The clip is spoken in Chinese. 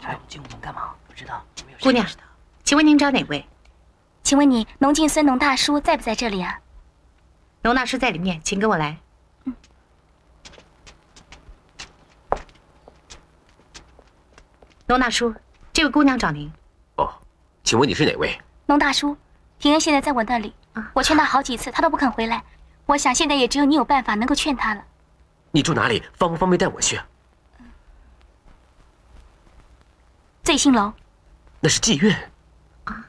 他让我们进屋门干嘛？不知道。 姑娘，请问您找哪位？ 请问你农敬孙农大叔在不在这里啊？ 农大叔在里面，请跟我来。农大叔，这位姑娘找您。 哦，请问你是哪位？ 农大叔，平恩现在在我那里，我劝他好几次，他都不肯回来。我想现在也只有你有办法能够劝他了。 你住哪里？方不方便带我去？ 醉星楼。 那是妓院。